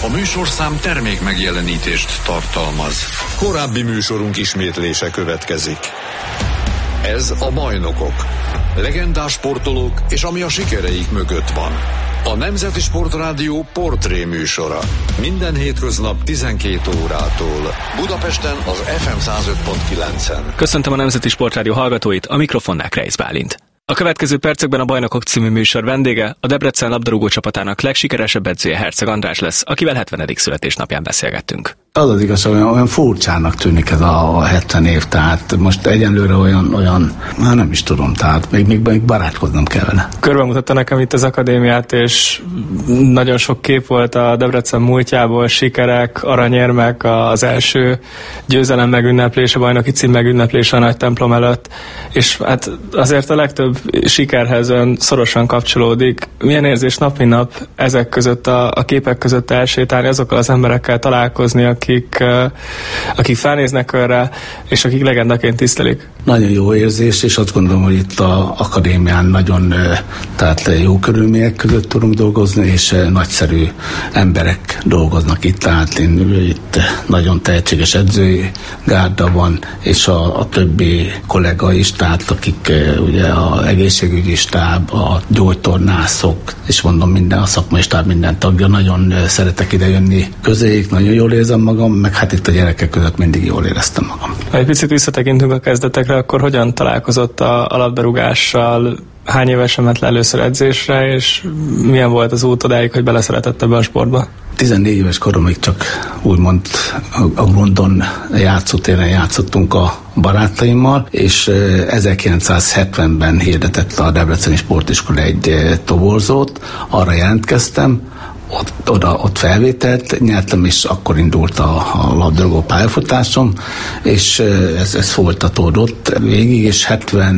A műsorszám termék megjelenítést tartalmaz. Korábbi műsorunk ismétlése következik. Ez a Bajnokok. Legendás sportolók és ami a sikereik mögött van. A Nemzeti Sportrádió portré műsora. Minden hétköznap 12 órától. Budapesten az FM 105.9-en. Köszöntöm a Nemzeti Sportrádió hallgatóit, a mikrofonnál Kreisz Bálint. A következő percekben a Bajnokok című műsor vendége a Debrecen labdarúgó csapatának legsikeresebb edzője Herceg András lesz, akivel 70. születésnapján beszélgettünk. Az az igaz, olyan furcsának tűnik ez a 70 év, tehát most egyenlőre olyan már nem is tudom, tehát még barátkoznom kell vele. Körbemutatta nekem itt az akadémiát, és nagyon sok kép volt a Debrecen múltjából, sikerek, aranyérmek, az első győzelem megünneplése, bajnoki cím megünneplése a nagy templom előtt, és hát azért a legtöbb sikerhez ön szorosan kapcsolódik. Milyen érzés nap mint nap ezek között, a képek között elsétálni, azokkal az emberekkel találkozni, akik felnéznek önre, és akik legendaként tisztelik? Nagyon jó érzés, és azt gondolom, hogy itt az akadémián nagyon tehát jó körülmények között tudunk dolgozni, és nagyszerű emberek dolgoznak itt, tehát itt nagyon tehetséges edzői gárda van, és a többi kollega is, tehát akik ugye az egészségügyi stáb, a gyógytornászok, és mondom minden, a szakmai stáb minden tagja, nagyon szeretek ide jönni közéjük, nagyon jól érzem magam, meg hát itt a gyerekek között mindig jól éreztem magam. Ha egy picit visszatekintünk a kezdetekre, akkor hogyan találkozott a labdarúgással? Hány évesen ment le először edzésre, és milyen volt az út odáig, hogy beleszeretett ebbe a sportba? 14 éves koromig csak úgymond a Grundon játszótéren játszottunk a barátaimmal, és 1970-ben hirdetett a Debreceni Sportiskola egy toborzót, arra jelentkeztem, ott felvételt nyertem, és akkor indult a labdarúgó pályafutásom, és ez folytatódott végig, és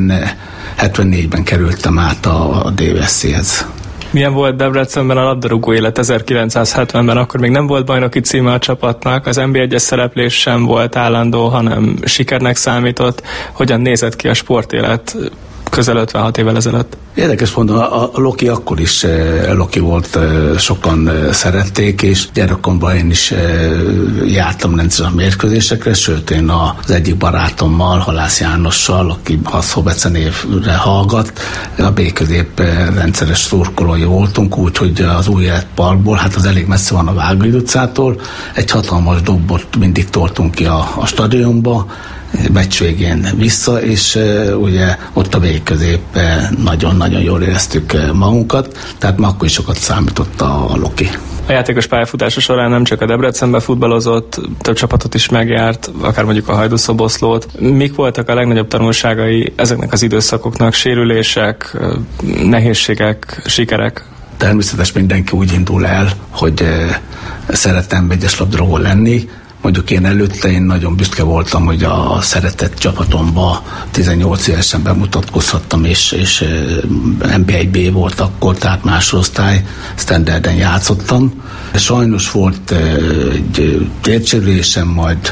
74-ben kerültem át a DVSC-hez. Milyen volt Debrecenben a labdarúgó élet 1970-ben? Akkor még nem volt bajnoki címe a csapatnak, az NB1-es szereplés sem volt állandó, hanem sikernek számított. Hogyan nézett ki a sportélet közel 56 évvel ezelőtt? Érdekes mondom, a Loki akkor is Loki volt, sokan szerették, és gyerekkoromban én is jártam rendszeresen a mérkőzésekre, sőt én az egyik barátommal, Halász Jánossal, aki a Szobece névre hallgat, a B-közép rendszeres szurkolói voltunk, úgyhogy az Új Életparkból, hát az elég messze van a Vágóhíd utcától, egy hatalmas dobbot mindig toltunk ki a stadionba, meccs végén vissza, és ugye ott a végközép nagyon-nagyon jól éreztük magunkat, tehát ma akkor is sokat számított a Loki. A játékos pályafutása során nem csak a Debrecenbe futballozott, több csapatot is megjárt, akár mondjuk a Hajdú-Szoboszlót. Mik voltak a legnagyobb tanulságai ezeknek az időszakoknak? Sérülések, nehézségek, sikerek? Természetesen mindenki úgy indul el, hogy szeretem egyes labdarúgó lenni. Mondjuk én előtte nagyon büszke voltam, hogy a szeretett csapatomba 18 évesen bemutatkozhattam, és NB1B volt akkor, tehát másodosztály standarden játszottam. Sajnos volt egy térsérülésem, majd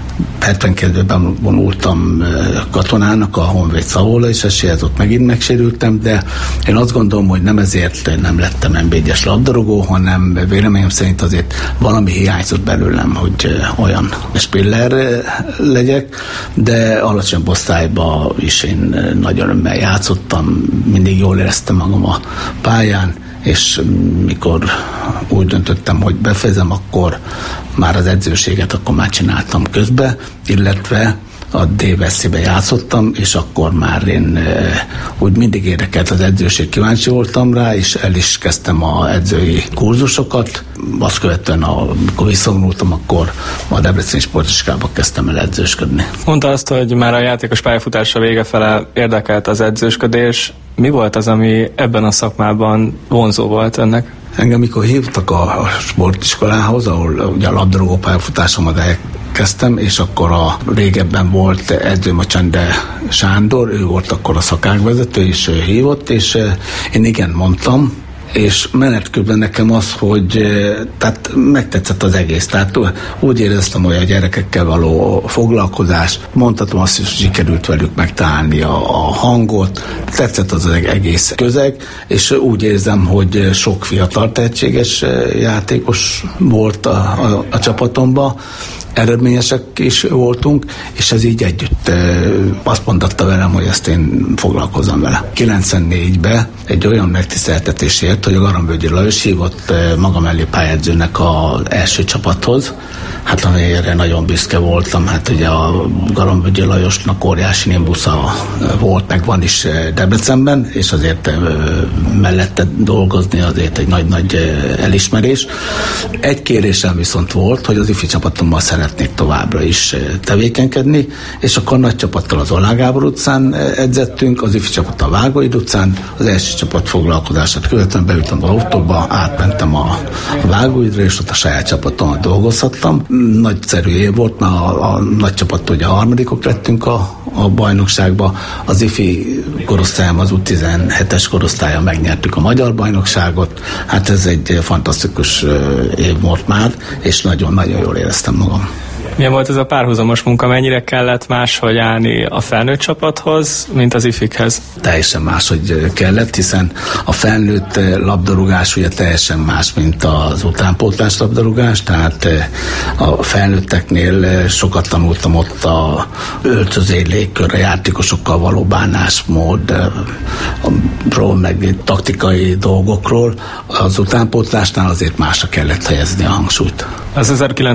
72-ben vonultam katonának a Honvéd Szavola, és esélyez ott megint megsérültem, de én azt gondolom, hogy nem ezért nem lettem NB1-es labdarúgó, hanem véleményem szerint azért valami hiányzott belőlem, hogy olyan spiller legyek, de alacsonyabb osztályban is én nagy örömmel játszottam, mindig jól éreztem magam a pályán, és mikor úgy döntöttem, hogy befejezem, akkor már az edzőséget akkor már csináltam közbe, illetve a DVSC-be játszottam, és akkor már én úgy mindig érdekelt az edzőség, kíváncsi voltam rá, és el is kezdtem az edzői kurzusokat. Azt követően, amikor visszavonultam, akkor a Debreceni Sportiskolában kezdtem el edzősködni. Mondta azt, hogy már a játékos pályafutása vége fele érdekelt az edzősködés. Mi volt az, ami ebben a szakmában vonzó volt ennek? Engem mikor hívtak a sportiskolához, ahol ugye a labdarúgó pályafutásomat elkezdtem, és akkor régebben volt edzőm a Csende Sándor, ő volt akkor a szakágvezető, és ő hívott, és én igen mondtam, és menet közben nekem az, hogy tehát megtetszett az egész. Tehát úgy éreztem, hogy a gyerekekkel való foglalkozás, mondhatom azt is, hogy sikerült velük megtalálni a hangot, tetszett az egész közeg, és úgy érzem, hogy sok fiatal tehetséges játékos volt a csapatomban, eredményesek is voltunk, és ez így együtt azt mondatta velem, hogy ezt én foglalkozom vele. 94-ben egy olyan megtiszteltetésért, hogy a Garambölgyi Lajos hívott maga mellé pályázőnek az első csapathoz, hát amelyre nagyon büszke voltam, hát ugye a Garambölgyi Lajosnak óriási nimbusza volt, meg van is Debrecenben, és azért mellette dolgozni azért egy nagy elismerés. Egy kérésem viszont volt, hogy az ifi csapatommal szeretnék továbbra is tevékenykedni, és akkor nagy csapattal az Ollán Gábor utcán edzettünk, az ifi csapat a Vágóid utcán, az első csapat foglalkozását követően beültem az autóba, átmentem a Vágóidra, és ott a saját csapatommal dolgozhattam. Nagyszerű év volt, mert a nagy csapat ugye a harmadikok lettünk a bajnokságba, az ifi korosztályom, az U17-es korosztálya megnyertük a magyar bajnokságot, hát ez egy fantasztikus év volt már, és nagyon-nagyon jól éreztem magam. Milyen volt ez a párhuzamos munka? Mennyire kellett máshogy állni a felnőtt csapathoz, mint az ifikhez? Teljesen máshogy kellett, hiszen a felnőtt labdarúgás ugye teljesen más, mint az utánpótlás labdarúgás, tehát a felnőtteknél sokat tanultam ott a öltöző légkör, a játékosokkal való bánásmódról, meg taktikai dolgokról. Az utánpótlásnál azért másra kellett helyezni a hangsúlyt. Az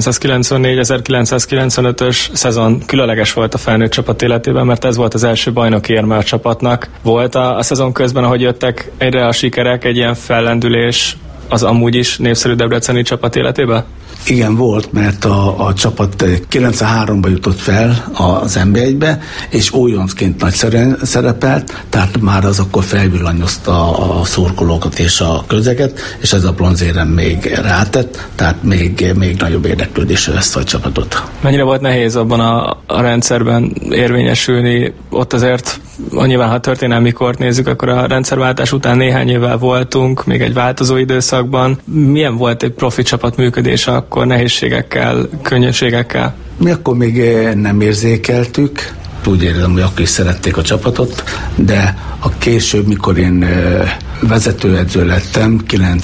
1994-1995-ös szezon különleges volt a felnőtt csapat életében, mert ez volt az első bajnoki érme a csapatnak. Volt a szezon közben, ahogy jöttek egyre a sikerek, egy ilyen fellendülés az amúgy is népszerű debreceni csapat életében? Igen, volt, mert a csapat 93-ban jutott fel az NB1-be, és újoncként nagyszerűen szerepelt, tehát már az akkor felvillanyozta a szurkolókat és a közeget, és ez a bronzérem még rátett, tehát még nagyobb érdeklődésre lesz a csapatot. Mennyire volt nehéz abban a rendszerben érvényesülni? Ott azért, nyilván ha történelmi kort nézzük, akkor a rendszerváltás után néhány évvel voltunk, még egy változó időszakban. Milyen volt egy profi csapat működése akkor nehézségekkel, könnyűségekkel? Mi akkor még nem érzékeltük, úgy érzem, hogy akkor is szerették a csapatot, de a később, mikor én vezetőedző lettem,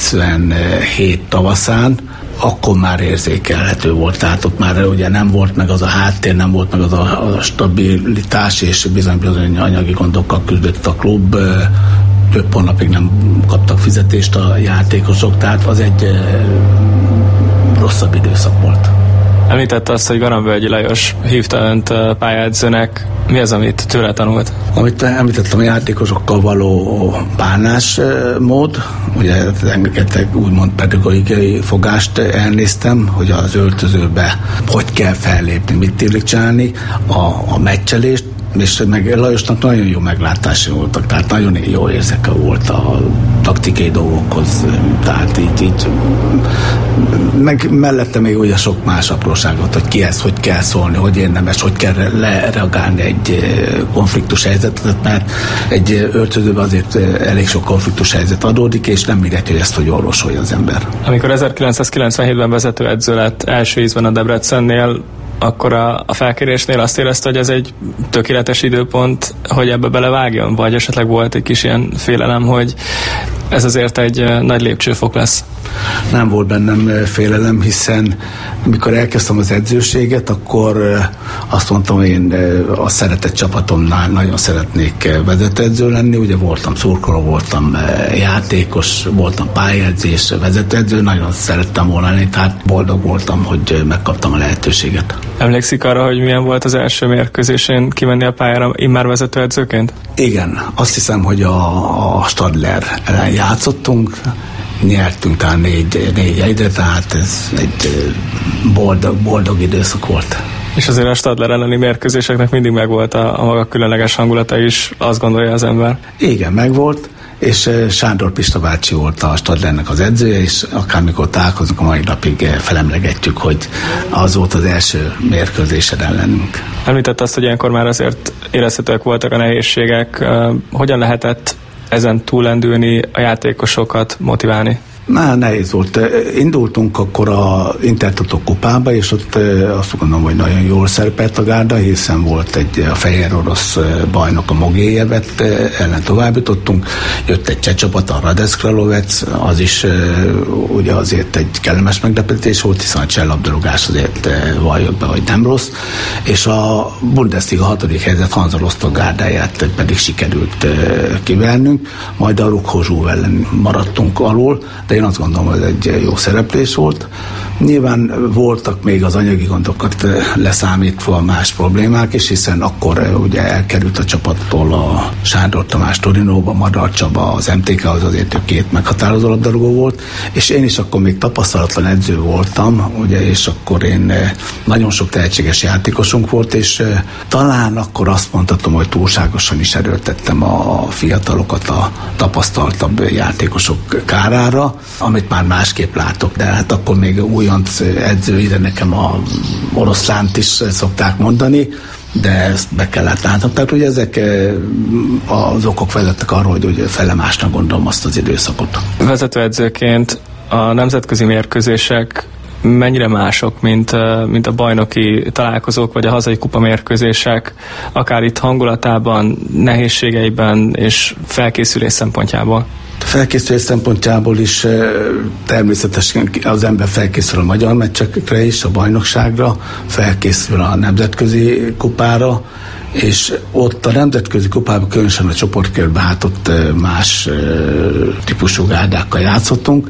97 tavaszán, akkor már érzékelhető volt, tehát ott már ugye nem volt meg az a háttér, nem volt meg az a stabilitás, és bizony anyagi gondokkal küzdött a klub, több hónapig nem kaptak fizetést a játékosok, tehát az egy rosszabb időszak volt. Említette azt, hogy Garambölgyi Lajos hívta önt pályázőnek. Mi az, amit tőle tanult? Amit említettem, a játékosokkal való bánásmód, ugye rengeteg úgymond pedagógiai fogást elnéztem, hogy az öltözőbe hogy kell fellépni, mit illik csinálni, a meccselést, és meg Lajosnak nagyon jó meglátásai voltak, tehát nagyon jó érzeke volt a taktikai dolgokhoz, tehát így meg mellette még ugye sok más apróságot, hogy kihez hogy kell szólni, hogy érdemes, hogy kell lereagálni egy konfliktus helyzetet, mert egy öltözőben azért elég sok konfliktus helyzet adódik, és nem mindegy, hogy ezt hogy orvosolja az ember. Amikor 1997-ben vezetőedző lett első ízben a Debrecennél, akkor a felkérésnél azt érezte, hogy ez egy tökéletes időpont, hogy ebbe belevágjon? Vagy esetleg volt egy kis ilyen félelem, hogy ez azért egy nagy lépcsőfok lesz? Nem volt bennem félelem, hiszen mikor elkezdtem az edzőséget, akkor azt mondtam, hogy én a szeretett csapatomnál nagyon szeretnék vezetőedző lenni. Ugye voltam szurkoló, voltam játékos, voltam pályázés, vezetőedző, nagyon szerettem volna lenni, tehát boldog voltam, hogy megkaptam a lehetőséget. Emlékszik arra, hogy milyen volt az első mérkőzésén kimenni a pályára immár vezetőedzőként? Igen, azt hiszem, hogy a Stadler ellen játszottunk, nyertünk talán 4-1-re, tehát ez egy boldog időszak volt. És azért a Stadler elleni mérkőzéseknek mindig megvolt a maga különleges hangulata is, azt gondolja az ember. Igen, megvolt, és Sándor Pista bácsi volt a Stadlernek az edzője, és akármikor találkozunk, a mai napig felemlegetjük, hogy az volt az első mérkőzésed ellenünk. Említett azt, hogy ilyenkor már azért érezhetőek voltak a nehézségek. Hogyan lehetett ezen túllendülni, a játékosokat motiválni? Már nehéz volt. Indultunk akkor a Intertoto kupába, és ott azt gondolom, hogy nagyon jól szerepelt a gárda, hiszen volt a fehér orosz bajnok, a Mogiljevet ellen tovább jutottunk. Jött egy cseh csapat, a Hradec Králové, az is ugye azért egy kellemes meglepetés volt, hiszen a cseh labdarúgás azért valljuk be, hogy nem rossz, és a Bundesliga 6. helyzet Hansa Rostock gárdáját pedig sikerült kivernünk, majd a Rukhozsú ellen maradtunk alul, de én azt gondolom, hogy egy jó szereplés volt. Nyilván voltak még az anyagi gondokat leszámítva más problémák is, hiszen akkor ugye elkerült a csapattól a Sándor Tamás Torinóba, Madar Csaba az MTK-hoz, azért ő 2 meghatározó labdarúgó volt, és én is akkor még tapasztalatlan edző voltam, ugye, és akkor én nagyon sok tehetséges játékosunk volt, és talán akkor azt mondhatom, hogy túlságosan is erőltettem a fiatalokat a tapasztaltabb játékosok kárára, amit már másképp látok, de hát akkor még újonc edző, ide nekem a oroszlánt is szokták mondani, de ezt be kellett látnom. Tehát ugye ezek az okok vezettek arra, hogy felemásnak gondolom azt az időszakot. Vezetőedzőként a nemzetközi mérkőzések mennyire mások, mint a bajnoki találkozók, vagy a hazai kupamérkőzések, akár itt hangulatában, nehézségeiben és felkészülés szempontjából? Felkészülés szempontjából is természetesen az ember felkészül a magyar meccsekre is, a bajnokságra, felkészül a nemzetközi kupára, és ott a nemzetközi kupában, különösen a csoportkörben, hát ott más típusú gárdákkal játszottunk.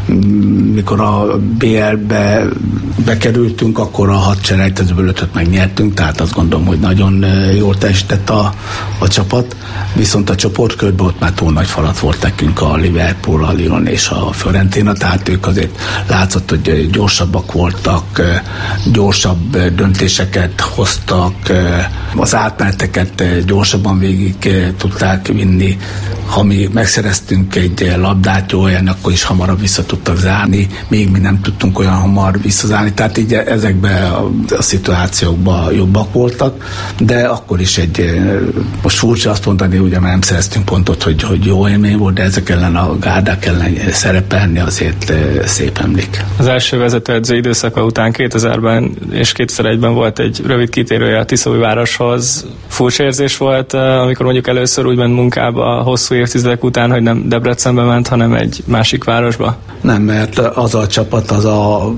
Mikor a BL-be bekerültünk, akkor a 6 selejtezőből 5-öt megnyertünk, tehát azt gondolom, hogy nagyon jól teljesített a csapat, viszont a csoportkörben ott már túl nagy falat volt nekünk a Liverpool, a Lyon és a Fiorentina, tehát ők azért látszott, hogy gyorsabbak voltak, gyorsabb döntéseket hoztak, az átmeneteket gyorsabban végig tudták vinni. Ha mi megszereztünk egy labdát jó helyen, akkor is hamarabb vissza tudtak zárni, még mi nem tudtunk olyan hamar visszazárni, tehát így ezekben a szituációkban jobbak voltak, de akkor is most furcsa azt mondani, ugye, mert nem szereztünk pontot, hogy jó élmény volt, de ezek ellen a gárdák ellen szerepelni azért szép emlék. Az első vezetőedző időszaka után 2000-ben és 2001-ben volt egy rövid kitérője a Tiszaújvároshoz. Furcsa érzés volt, amikor mondjuk először úgy ment munkába hosszú évtizedek után, hogy nem Debrecenbe ment, hanem egy másik városba? Nem, mert az a csapat, az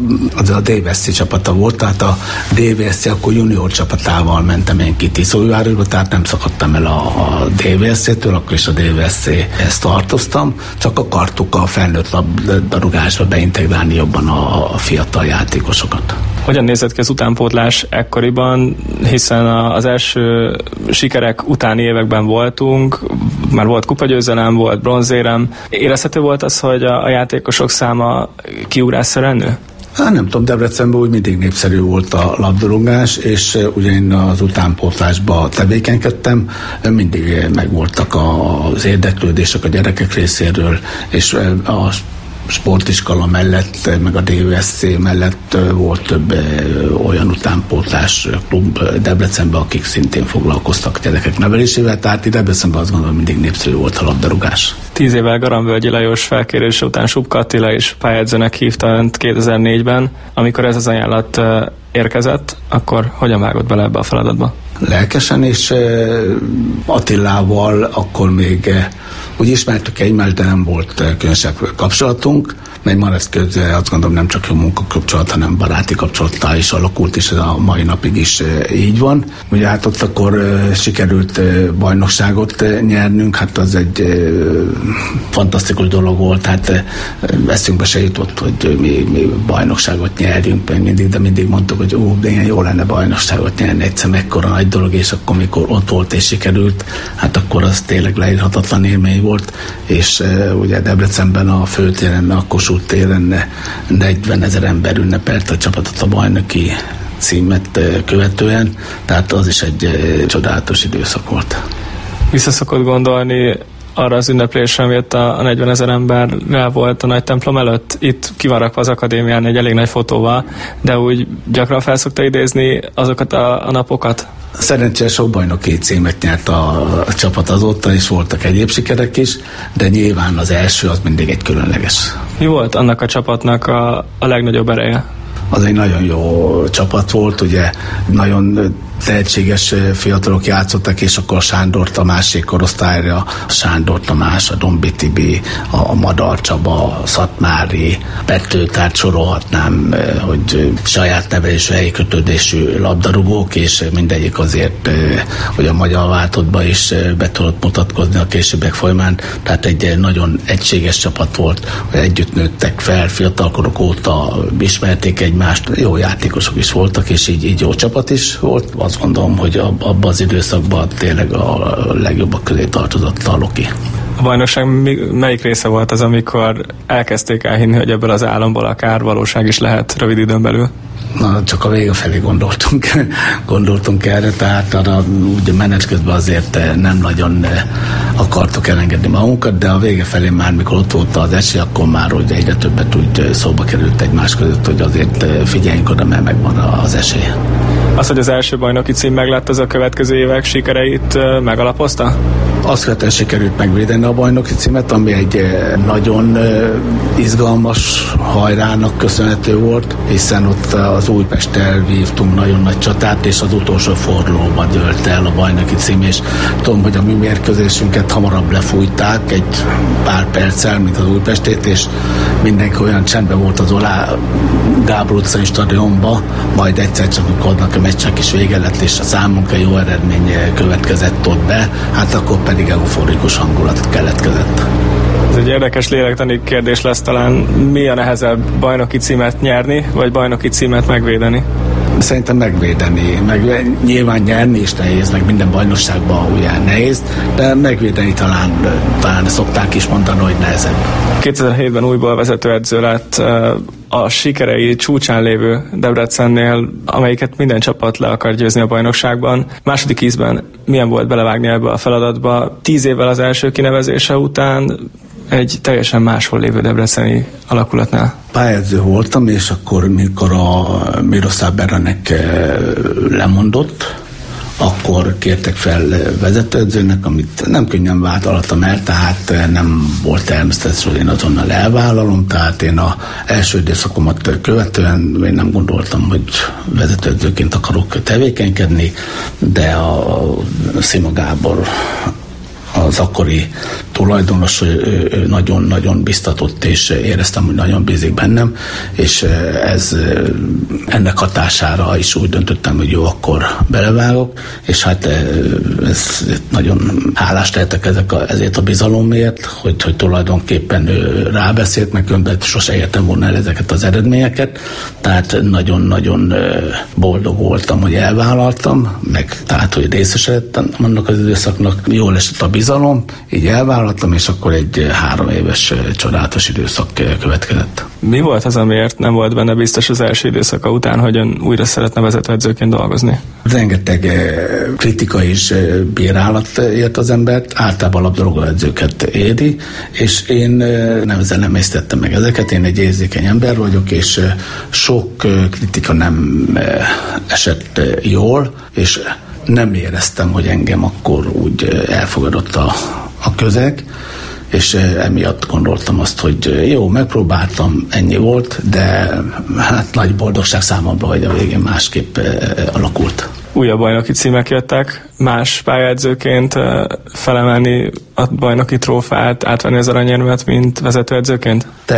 a DVSC csapata volt, tehát a DVSC akkor junior csapatával mentem én ki Tiszaújvárosba, tehát nem szakadtam el a DVSC-től, akkor is a DVSC-hez tartoztam, csak akartuk a felnőtt labdarúgásba beintegrálni jobban a fiatal játékosokat. Hogyan nézett ki az utánpótlás ekkoriban, hiszen az első sikerek utáni években voltunk, már volt kupagyőzelem, volt bronzérem. Érezhető volt az, hogy a játékosok száma kiugrásszerűen nő? Hát nem tudom, Debrecenben úgy mindig népszerű volt a labdarúgás, és ugye én az utánpótlásba tevékenykedtem, mindig megvoltak az érdeklődések a gyerekek részéről, és a sportiskola mellett, meg a DVSC mellett volt több olyan utánpótlás klub Debrecenben, akik szintén foglalkoztak gyerekek nevelésével, tehát itt Debrecenben azt gondolom mindig népszerű volt a labdarúgás. 10 évvel Garamvölgyi Lajos felkérése után Subka Attila is pályáedzőnek hívta önt 2004-ben. Amikor ez az ajánlat érkezett, akkor hogyan vágott bele ebbe a feladatba? Lelkesen, és Attilával akkor még úgy ismertük egymást, de nem volt különösebb kapcsolatunk, mert már ez közben azt gondolom nem csak jó munkakapcsolat, hanem baráti kapcsolattá is alakult, és ez a mai napig is így van. Ugye hát ott akkor sikerült bajnokságot nyernünk, hát az egy fantasztikus dolog volt, hát eszünkbe se jutott, hogy mi bajnokságot nyerjünk, de mindig mondtuk, hogy de ilyen jó lenne bajnokságot nyerni, egyszer mekkora nagy dolog, és akkor mikor ott volt és sikerült, hát akkor az tényleg leírhatatlan élmény volt, és ugye Debrecenben a főtéren, a Kossuth téren 40 000 ember ünnepelt a csapatot a bajnoki címet követően, tehát az is egy csodálatos időszak volt. Vissza szokott gondolni arra az ünneplésre, ami ott a 40 000 emberrel volt a nagy templom előtt. Itt ki van rakva az akadémián egy elég nagy fotóval, de úgy gyakran fel szokta idézni azokat a napokat. Szerencsére sok bajnoki címet nyert a csapat azóta, és voltak egyéb sikerek is, de nyilván az első az mindig egy különleges. Mi volt annak a csapatnak a legnagyobb ereje? Az egy nagyon jó csapat volt, ugye nagyon tehetséges fiatalok játszottak, és akkor Sándor Tamásé korosztályra, Sándor Tamás, a Dombi Tibi, a Madar Csaba, a Szatmári, Petőtárt sorolhatnám, hogy saját nevelésű, helyi kötődésű labdarúgók, és mindegyik azért, hogy a magyar váltottba is be tudott mutatkozni a későbbek folyamán, tehát egy nagyon egységes csapat volt, hogy együtt nőttek fel, fiatalkorok óta ismerték egymást, jó játékosok is voltak, és így jó csapat is volt. Azt gondolom, hogy abban az időszakban tényleg a legjobbak közé tartozott a Loki. A bajnokság melyik része volt az, amikor elkezdték elhinni, hogy ebből az álomból akár valóság is lehet rövid időn belül? Na, csak a vége felé gondoltunk erre, tehát arra úgy menet közben azért nem nagyon akartuk elengedni magunkat, de a vége felé már, mikor ott volt az esély, akkor már hogy egyre többet úgy szóba került egymás között, hogy azért figyeljünk oda, mert megvan az esély. Az, hogy az első bajnoki cím meglett, az a következő évek sikereit megalapozta? Azt követően sikerült megvédeni a bajnoki címet, ami egy nagyon izgalmas hajrának köszönhető volt, hiszen ott az Újpesttel vívtunk nagyon nagy csatát, és az utolsó fordulóban dőlt el a bajnoki cím, és tudom, hogy a mi mérkőzésünket hamarabb lefújták egy pár perccel, mint az Újpestét, és mindenki olyan csendben volt az Olá Gábor utcai stadionba, majd egyszer csak amikor a meccsnek is vége lett, és a számunkra jó eredmény következett ott be, hát akkor pedig euforikus hangulat keletkezett. Ez egy érdekes lélektani kérdés lesz talán. Mi a nehezebb, bajnoki címet nyerni, vagy bajnoki címet megvédeni? Szerintem megvédeni, nyilván nyerni is nehéz, meg minden bajnokságban ugye nehéz, de megvédeni talán szokták is mondani, hogy nehezebb. 2007-ben újból vezetőedző lett a sikerei csúcsán lévő Debrecennél, amelyiket minden csapat le akar győzni a bajnokságban. Második ízben milyen volt belevágni ebbe a feladatba? 10 évvel az első kinevezése után egy teljesen máshol lévő debreceni alakulatnál. Pályázó voltam, és akkor, mikor a Miroslav Beranek lemondott, akkor kértek fel vezetőedzőnek, amit nem könnyen vállaltam el, tehát nem volt természetes, hogy én azonnal elvállalom, tehát én az első időszakomat követően én nem gondoltam, hogy vezetőedzőként akarok tevékenykedni, de a Szima Gábor, az akkori tulajdonos nagyon-nagyon biztatott, és éreztem, hogy nagyon bízik bennem, és ennek hatására is úgy döntöttem, hogy jó, akkor belevágok, és hát ez nagyon hálás lehetek ezért a bizalomért, hogy tulajdonképpen ő rábeszélt nekünk, de sose értem volna el ezeket az eredményeket, tehát nagyon-nagyon boldog voltam, hogy elvállaltam, meg tehát, hogy részesedtem annak az időszaknak, jól esett a bizalom, így elvállaltam, és akkor egy 3 éves csodálatos időszak következett. Mi volt az, amiért nem volt benne biztos az első időszaka után, hogy ön újra szeretne vezetőedzőként dolgozni? Rengeteg kritika és bírálat ért az embert, általában labdarúgóedzőket éri, és én nem észtettem meg ezeket, én egy érzékeny ember vagyok, és sok kritika nem esett jól, és nem éreztem, hogy engem akkor úgy elfogadott a közeg, és emiatt gondoltam azt, hogy jó, megpróbáltam, ennyi volt, de hát nagy boldogság számomra, hogy a végén másképp alakult. Újabb bajnoki címek jöttek, más pályaedzőként felemelni a bajnoki trófát, átvenni az aranyérmet, mint vezetőedzőként?